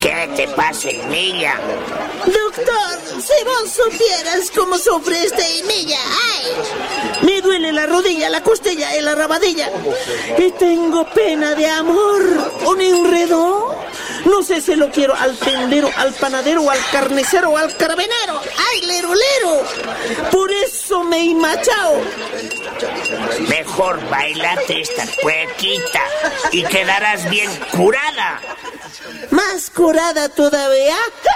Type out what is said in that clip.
¿Qué te pasa, Emilia? Doctor, si vos supieras cómo sufre Emilia. ¡Ay! Me duele la rodilla, la costilla y la rabadilla. Y tengo pena de amor. ¿Un enredo? No sé si lo quiero al tendero, al panadero, al carnicero o al carabinero. ¡Ay, lero! Por eso me he machao. Mejor bailate esta cuequita y quedarás bien curada. ¿Más curada todavía?